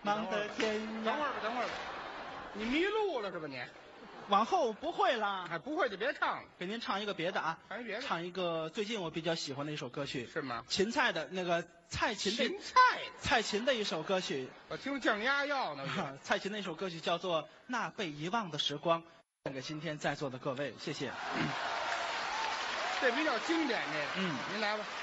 忙得天涯。 等会儿吧，等会儿吧，你迷路了是吧你？ 往后不会啦， 哎，不会就别唱了， 给您唱一个别的啊， 唱一别的唱一个最近我比较喜欢的一首歌曲， 是吗？ 芹菜的那个蔡琴的芹菜， 蔡琴的一首歌曲， 我听降压药呢。 蔡琴的一首歌曲叫做《那被遗忘的时光》，献给今天在座的各位，谢谢。 这比较经典，这个， 嗯， 您来吧。